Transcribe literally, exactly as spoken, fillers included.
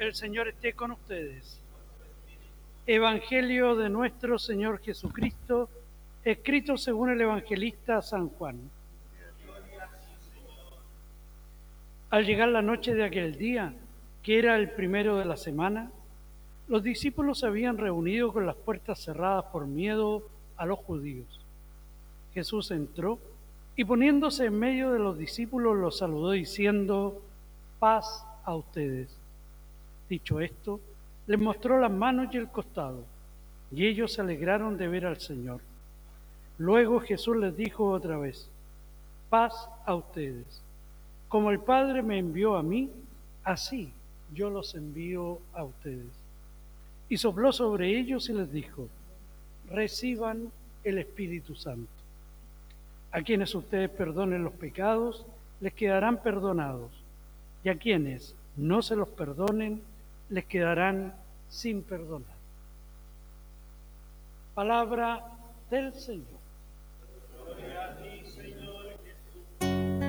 El Señor esté con ustedes. Evangelio de nuestro Señor Jesucristo, escrito según el evangelista San Juan. Al llegar la noche de aquel día, que era el primero de la semana, los discípulos se habían reunido con las puertas cerradas por miedo a los judíos. Jesús entró y poniéndose en medio de los discípulos los saludó diciendo: paz a ustedes. Dicho esto, les mostró las manos y el costado, y ellos se alegraron de ver al Señor. Luego Jesús les dijo otra vez: paz a ustedes. Como el Padre me envió a mí, así yo los envío a ustedes. Y sopló sobre ellos y les dijo: reciban el Espíritu Santo. A quienes ustedes perdonen los pecados, les quedarán perdonados, y a quienes no se los perdonen, les quedarán sin perdonar. Palabra del Señor.